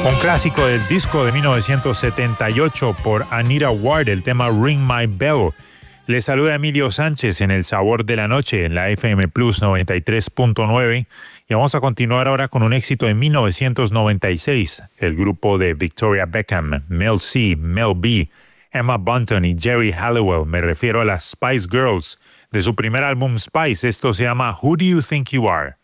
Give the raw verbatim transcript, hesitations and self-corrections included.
Un clásico del disco de mil novecientos setenta y ocho por Anita Ward, el tema Ring My Bell. Les saluda Emilio Sánchez en El Sabor de la Noche, en la F M Plus noventa y tres punto nueve. Y vamos a continuar ahora con un éxito de mil novecientos noventa y seis. El grupo de Victoria Beckham, Mel C, Mel B, Emma Bunton y Jerry Halliwell. Me refiero a las Spice Girls. De su primer álbum Spice, esto se llama Who Do You Think You Are?